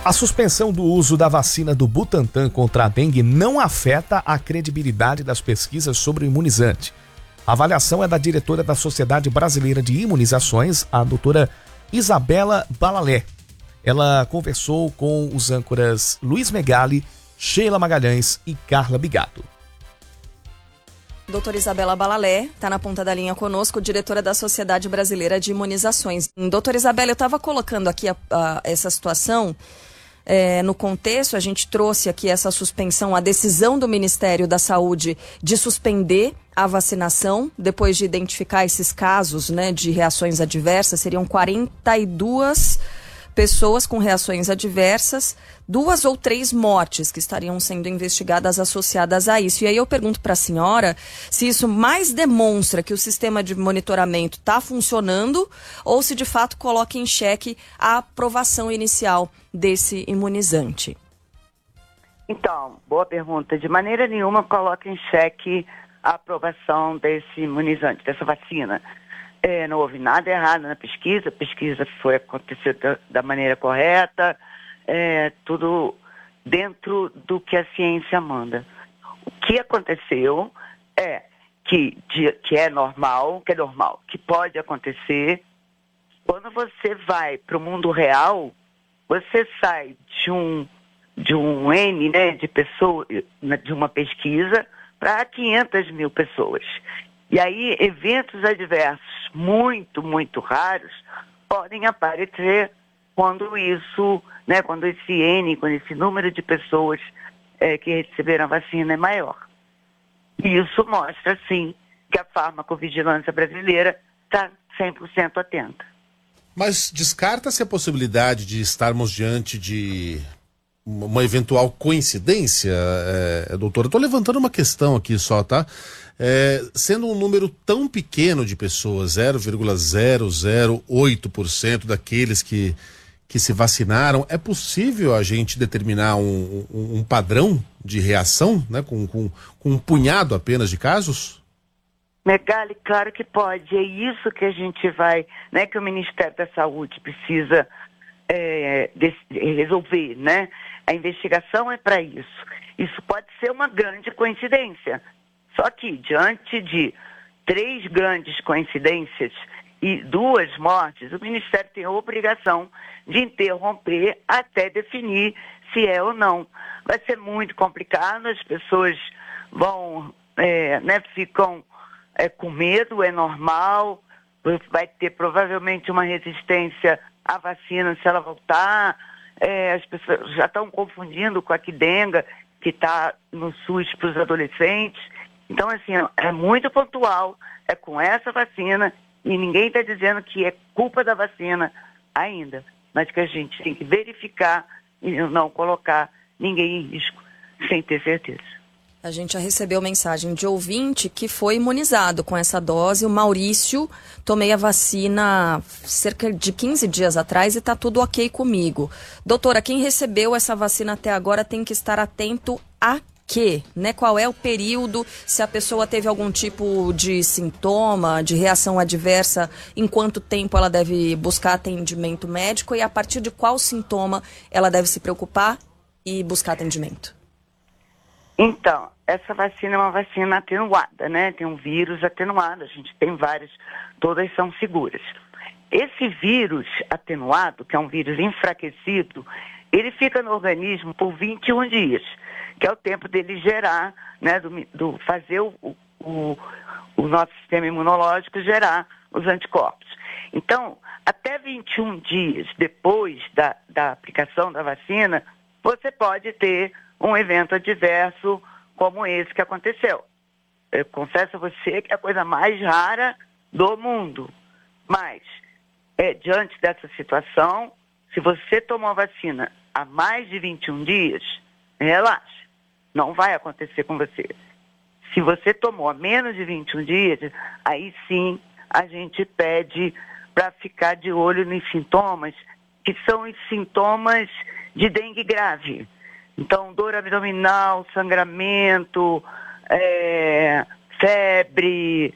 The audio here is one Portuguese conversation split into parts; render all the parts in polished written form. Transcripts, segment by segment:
A suspensão do uso da vacina do Butantan contra a dengue não afeta a credibilidade das pesquisas sobre o imunizante. A avaliação é da diretora da Sociedade Brasileira de Imunizações, a doutora Isabela Balalé. Ela conversou com os âncoras Luiz Megali, Sheila Magalhães e Carla Bigato. Doutora Isabela Balalé está na ponta da linha conosco, diretora da Sociedade Brasileira de Imunizações. Doutora Isabela, eu estava colocando aqui essa situação no contexto. A gente trouxe aqui essa suspensão, a decisão do Ministério da Saúde de suspender a vacinação, depois de identificar esses casos, né, de reações adversas. Seriam 42 pessoas com reações adversas, 2 ou 3 mortes que estariam sendo investigadas associadas a isso. E aí eu pergunto para a senhora se isso mais demonstra que o sistema de monitoramento está funcionando ou se de fato coloca em xeque a aprovação inicial desse imunizante. Então, boa pergunta. De maneira nenhuma coloca em xeque a aprovação desse imunizante, dessa vacina. Não houve nada errado na pesquisa, a pesquisa aconteceu da maneira correta, tudo dentro do que a ciência manda. O que aconteceu é que é normal, que pode acontecer. Quando você vai para o mundo real, você sai de um N, né, de pessoas, de uma pesquisa, para 500 mil pessoas. E aí, eventos adversos muito, muito raros podem aparecer quando isso, né, quando esse número de pessoas que receberam a vacina é maior. E isso mostra, sim, que a farmacovigilância brasileira está 100% atenta. Mas descarta-se a possibilidade de estarmos diante de uma eventual coincidência, doutora? Estou levantando uma questão aqui só, tá? Sendo um número tão pequeno de pessoas, 0,008% daqueles que se vacinaram, é possível a gente determinar um padrão de reação, né, com um punhado apenas de casos? Megali, claro que pode. É isso que a gente vai, né, que o Ministério da Saúde precisa resolver, né? A investigação é para isso. Isso pode ser uma grande coincidência. Só que, diante de 3 grandes coincidências e 2 mortes, o Ministério tem a obrigação de interromper até definir se é ou não. Vai ser muito complicado, as pessoas vão, ficam com medo, é normal, vai ter provavelmente uma resistência à vacina se ela voltar. As pessoas já estão confundindo com a quidenga, que está no SUS para os adolescentes. Então, assim, é muito pontual, é com essa vacina, e ninguém está dizendo que é culpa da vacina ainda, mas que a gente tem que verificar e não colocar ninguém em risco sem ter certeza. A gente já recebeu mensagem de ouvinte que foi imunizado com essa dose. O Maurício, tomei a vacina cerca de 15 dias atrás e está tudo ok comigo. Doutora, quem recebeu essa vacina até agora tem que estar atento a quê? Né? Qual é o período, se a pessoa teve algum tipo de sintoma, de reação adversa, em quanto tempo ela deve buscar atendimento médico e a partir de qual sintoma ela deve se preocupar e buscar atendimento? Então, essa vacina é uma vacina atenuada, né? Tem um vírus atenuado, a gente tem várias, todas são seguras. Esse vírus atenuado, que é um vírus enfraquecido, ele fica no organismo por 21 dias, que é o tempo dele gerar, né, fazer o nosso sistema imunológico gerar os anticorpos. Então, até 21 dias depois da aplicação da vacina, você pode ter um evento adverso como esse que aconteceu. Eu confesso a você que é a coisa mais rara do mundo. Mas, diante dessa situação, se você tomou a vacina há mais de 21 dias, relaxe, não vai acontecer com você. Se você tomou há menos de 21 dias, aí sim a gente pede para ficar de olho nos sintomas, que são os sintomas de dengue grave. Então, dor abdominal, sangramento, febre,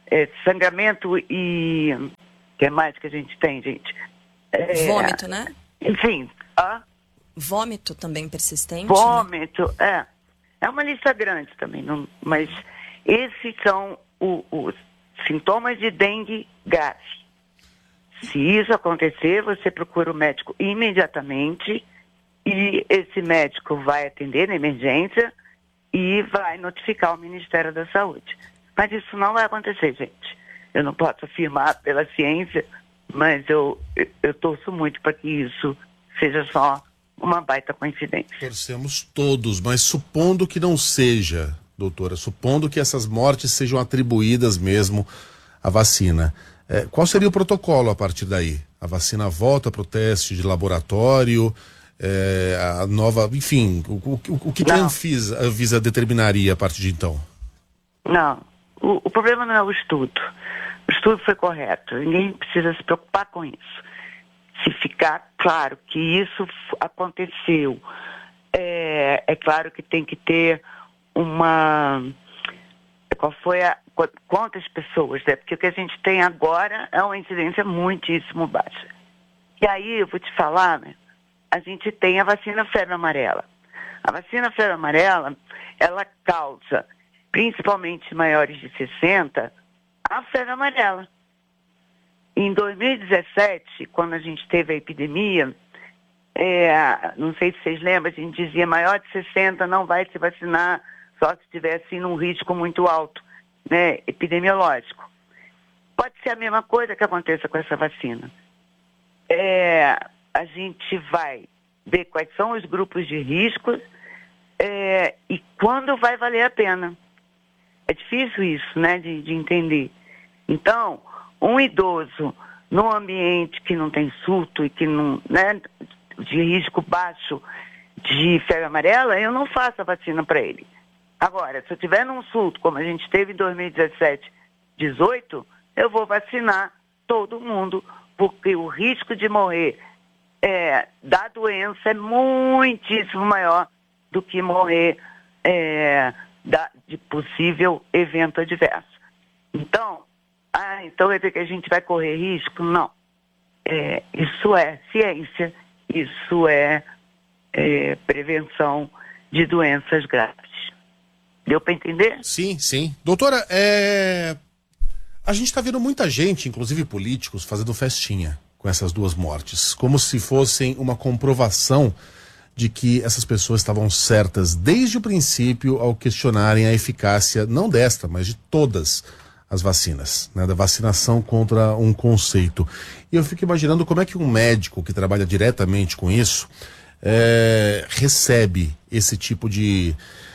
sangramento e... O que mais que a gente tem, gente? Vômito, né? enfim, Vômito também persistente? vômito, né? É uma lista grande também, mas esses são os sintomas de dengue grave. Se isso acontecer, você procura o médico imediatamente e esse médico vai atender na emergência e vai notificar o Ministério da Saúde. Mas isso não vai acontecer, gente. Eu não posso afirmar pela ciência, mas eu torço muito para que isso seja só uma baita coincidência. Torcemos todos, mas supondo que não seja, doutora, supondo que essas mortes sejam atribuídas mesmo à vacina, qual seria o protocolo a partir daí? A vacina volta para o teste de laboratório, a nova, enfim, o que a Anvisa determinaria a partir de então? Não, o problema não é o estudo. O estudo foi correto, ninguém precisa se preocupar com isso. Se ficar claro que isso aconteceu, é claro que tem que ter quantas pessoas, né? Porque o que a gente tem agora é uma incidência muitíssimo baixa. E aí, eu vou te falar, né? A gente tem a vacina febre amarela. A vacina febre amarela, ela causa, principalmente maiores de 60, a febre amarela. Em 2017, quando a gente teve a epidemia, não sei se vocês lembram, a gente dizia maior de 60 não vai se vacinar, só se estiver assim num risco muito alto, né, epidemiológico. Pode ser a mesma coisa que aconteça com essa vacina. A gente vai ver quais são os grupos de risco e quando vai valer a pena. É difícil isso, né, de entender. Então, um idoso num ambiente que não tem surto e que não, né, de risco baixo de febre amarela, eu não faço a vacina para ele. Agora, se eu tiver num surto, como a gente teve em 2017, 18, eu vou vacinar todo mundo, porque o risco de morrer da doença é muitíssimo maior do que morrer de possível evento adverso. Então, então quer dizer que a gente vai correr risco? Não. Isso é ciência, isso é prevenção de doenças graves. Deu para entender? Sim, sim. Doutora, a gente está vendo muita gente, inclusive políticos, fazendo festinha com essas duas mortes, como se fossem uma comprovação de que essas pessoas estavam certas desde o princípio ao questionarem a eficácia, não desta, mas de todas as vacinas, né, da vacinação contra um conceito. E eu fico imaginando como é que um médico que trabalha diretamente com isso recebe esse tipo de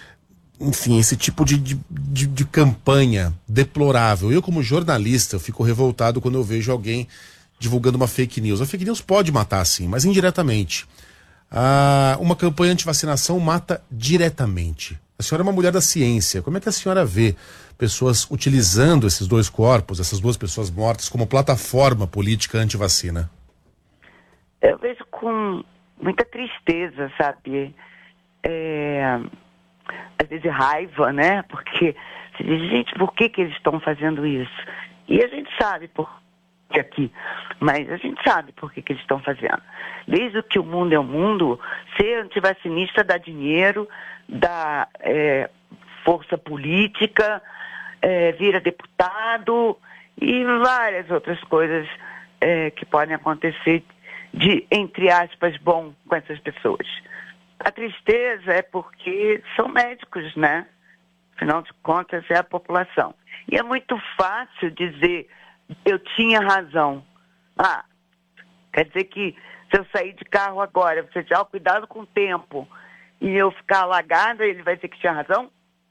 campanha deplorável. Eu, como jornalista, eu fico revoltado quando eu vejo alguém divulgando uma fake news. A fake news pode matar, sim, mas indiretamente. Uma campanha anti-vacinação mata diretamente. A senhora é uma mulher da ciência. Como é que a senhora vê pessoas utilizando esses dois corpos, essas duas pessoas mortas, como plataforma política anti-vacina? Eu vejo com muita tristeza, sabe? Às vezes raiva, né? Porque você diz, gente, por que eles estão fazendo isso? E a gente sabe por que aqui, mas a gente sabe por que eles estão fazendo. Desde que o mundo é o mundo, ser antivacinista dá dinheiro, dá força política, vira deputado e várias outras coisas que podem acontecer de, entre aspas, bom com essas pessoas. A tristeza é porque são médicos, né? Afinal de contas, é a população. E é muito fácil dizer, eu tinha razão. Quer dizer que se eu sair de carro agora, você já cuidado com o tempo, e eu ficar alagada, ele vai dizer que tinha razão?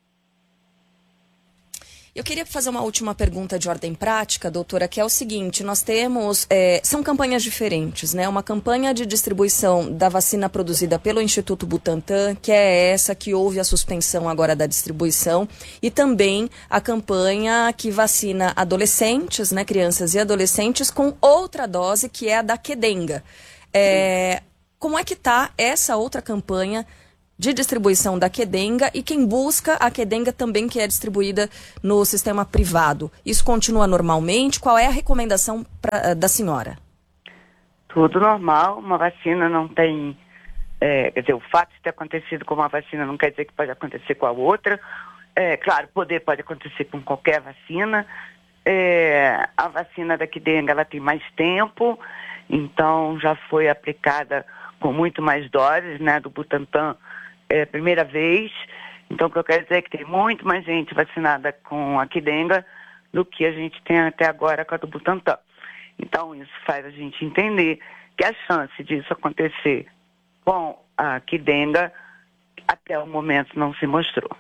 Eu queria fazer uma última pergunta de ordem prática, doutora, que é o seguinte, nós temos, são campanhas diferentes, né? Uma campanha de distribuição da vacina produzida pelo Instituto Butantan, que é essa que houve a suspensão agora da distribuição, e também a campanha que vacina adolescentes, né, crianças e adolescentes, com outra dose, que é a da Qdenga. Como é que está essa outra campanha de distribuição da Qdenga e quem busca a Qdenga também, que é distribuída no sistema privado? Isso continua normalmente? Qual é a recomendação da senhora? Tudo normal, uma vacina não tem... quer dizer, o fato de ter acontecido com uma vacina não quer dizer que pode acontecer com a outra. Claro, pode acontecer com qualquer vacina. A vacina da Qdenga, ela tem mais tempo, então já foi aplicada com muito mais doses, né, do Butantan, primeira vez. Então, o que eu quero dizer é que tem muito mais gente vacinada com a Qdenga do que a gente tem até agora com a do Butantan. Então, isso faz a gente entender que a chance disso acontecer com a Qdenga até o momento não se mostrou.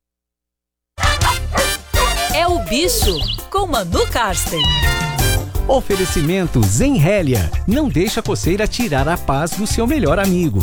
É o Bicho, com Manu Karsten. Oferecimento Zenrelia. Não deixa a coceira tirar a paz do seu melhor amigo.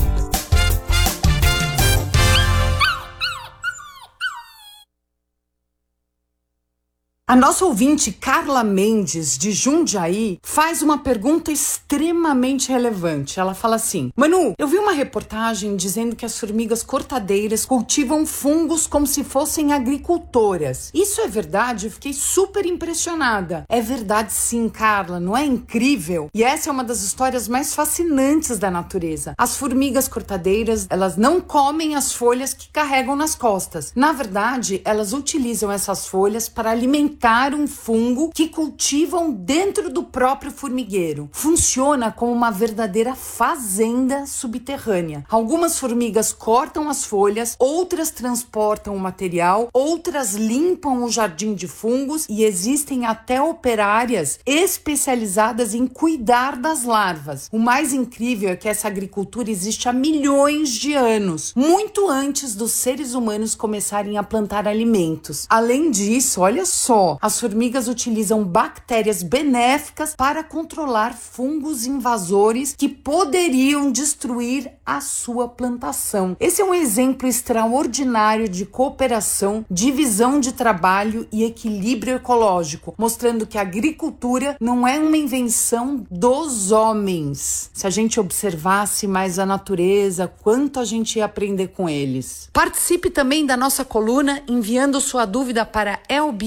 A nossa ouvinte Carla Mendes, de Jundiaí, faz uma pergunta extremamente relevante. Ela fala assim: Manu, eu vi uma reportagem dizendo que as formigas cortadeiras cultivam fungos como se fossem agricultoras. Isso é verdade? Eu fiquei super impressionada. É verdade sim, Carla, não é incrível? E essa é uma das histórias mais fascinantes da natureza. As formigas cortadeiras, elas não comem as folhas que carregam nas costas. Na verdade, elas utilizam essas folhas para alimentar um fungo que cultivam dentro do próprio formigueiro. Funciona como uma verdadeira fazenda subterrânea. Algumas formigas cortam as folhas, outras transportam o material, outras limpam o jardim de fungos e existem até operárias especializadas em cuidar das larvas. O mais incrível é que essa agricultura existe há milhões de anos, muito antes dos seres humanos começarem a plantar alimentos. Além disso, olha só, as formigas utilizam bactérias benéficas para controlar fungos invasores que poderiam destruir a sua plantação. Esse é um exemplo extraordinário de cooperação, divisão de trabalho e equilíbrio ecológico, mostrando que a agricultura não é uma invenção dos homens. Se a gente observasse mais a natureza, quanto a gente ia aprender com eles. Participe também da nossa coluna enviando sua dúvida para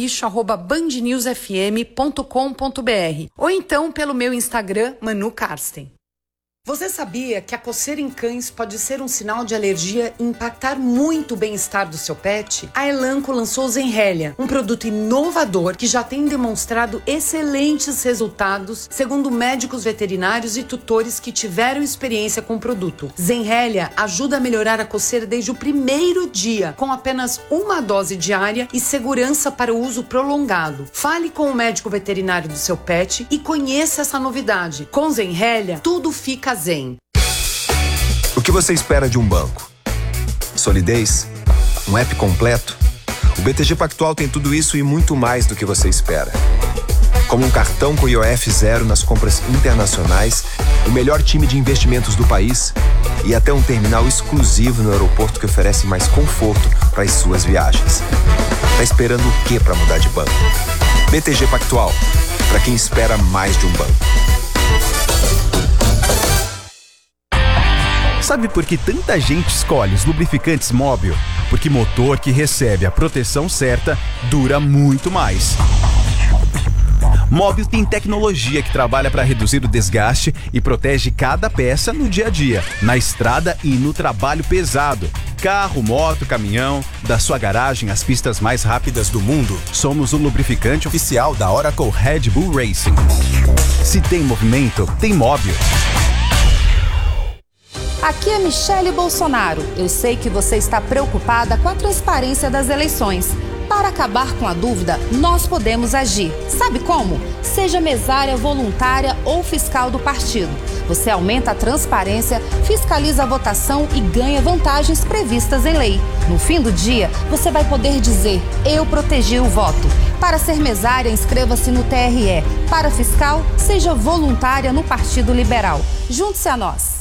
elbicho@bandnewsfm.com.br ou então pelo meu Instagram, Manu Karsten. Você sabia que a coceira em cães pode ser um sinal de alergia e impactar muito o bem-estar do seu pet? A Elanco lançou o Zenrelia, um produto inovador que já tem demonstrado excelentes resultados, segundo médicos veterinários e tutores que tiveram experiência com o produto. Zenrelia ajuda a melhorar a coceira desde o primeiro dia, com apenas uma dose diária e segurança para o uso prolongado. Fale com o médico veterinário do seu pet e conheça essa novidade. Com Zenrelia, tudo fica zen. O que você espera de um banco? Solidez? Um app completo? O BTG Pactual tem tudo isso e muito mais do que você espera. Como um cartão com IOF zero nas compras internacionais, o melhor time de investimentos do país e até um terminal exclusivo no aeroporto que oferece mais conforto para as suas viagens. Tá esperando o quê para mudar de banco? BTG Pactual, para quem espera mais de um banco. Sabe por que tanta gente escolhe os lubrificantes Móbil? Porque motor que recebe a proteção certa dura muito mais. Móbil tem tecnologia que trabalha para reduzir o desgaste e protege cada peça no dia a dia, na estrada e no trabalho pesado. Carro, moto, caminhão, da sua garagem às pistas mais rápidas do mundo. Somos o lubrificante oficial da Oracle Red Bull Racing. Se tem movimento, tem Móbil. Aqui é Michele Bolsonaro. Eu sei que você está preocupada com a transparência das eleições. Para acabar com a dúvida, nós podemos agir. Sabe como? Seja mesária, voluntária ou fiscal do partido. Você aumenta a transparência, fiscaliza a votação e ganha vantagens previstas em lei. No fim do dia, você vai poder dizer: eu protegi o voto. Para ser mesária, inscreva-se no TRE. Para fiscal, seja voluntária no Partido Liberal. Junte-se a nós.